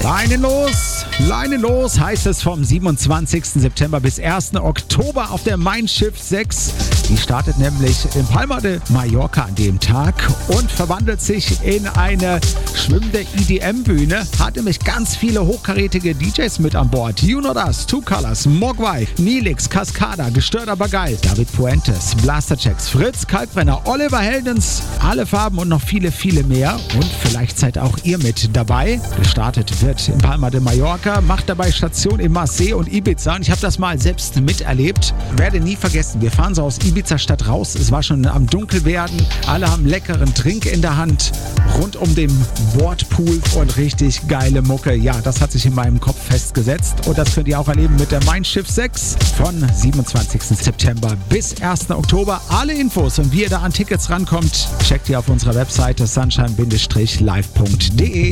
Leine los heißt es vom 27. September bis 1. Oktober auf der Mein Schiff 6. Die startet nämlich in Palma de Mallorca an dem Tag und verwandelt sich in eine schwimmende EDM-Bühne. Hat nämlich ganz viele hochkarätige DJs mit an Bord. You Know Das, Two Colors, Mogwai, Nilix, Cascada, Gestört aber geil, David Puentes, Blasterchecks, Fritz, Kalkbrenner, Oliver Heldens, Alle Farben und noch viele, viele mehr. Und vielleicht seid auch ihr mit dabei. Gestartet wird in Palma de Mallorca, macht dabei Station in Marseille und Ibiza. Und ich habe das mal selbst miterlebt. Werde nie vergessen, wir fahren so aus Ibiza-Stadt raus. Es war schon am Dunkelwerden. Alle haben leckeren Trink in der Hand. Rund um den Bordpool und richtig geile Mucke. Ja, das hat sich in meinem Kopf festgesetzt. Und das könnt ihr auch erleben mit der Mein Schiff 6 von 27. September bis 1. Oktober. Alle Infos und wie ihr da an Tickets rankommt, checkt ihr auf unserer Webseite sunshine-live.de.